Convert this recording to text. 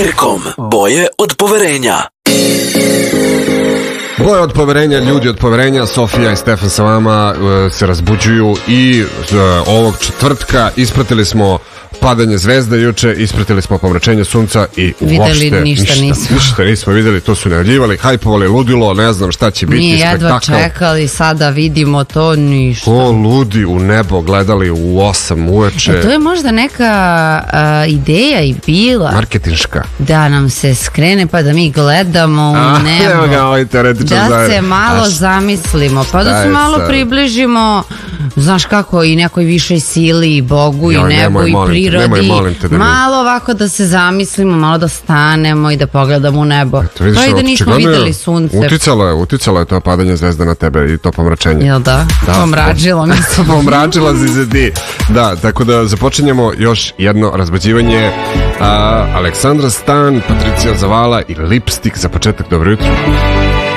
Mirkom. Boje od poverenja. Boje od poverenja, ljudi od poverenja. Sofija i Stefan sa vama se razbuđuju i ovog četvrtka ispratili smo padanje zvezda juče, ispratili smo pomračenje sunca i uopšte ništa nismo videli, to su najavljivali, hajpovali, ludilo, ne znam šta će biti. Mi jedva čekali, sada vidimo to, ništa. Ko ludi u nebo gledali u 8 uveče. To je možda neka ideja i bila. Marketinška. Da nam se skrene pa da mi gledamo u nebo. Da se malo zamislimo, pa da se malo približimo, znaš kako, i nekoj višoj sili, i Bogu, i nebu, i prirodi. Malo ovako da se zamislimo, malo da stanemo i da pogledamo u nebo. To je da nismo videli sunce. Uticalo je to padanje zvezda na tebe i to pomračenje. Jel da? Pomračilo mi se. Pomračila si se ti. Da, tako da započinjemo još jedno razbađivanje. Aleksandra Stan, Patricija Zavala i Lipstick za početak. Dobro jutro.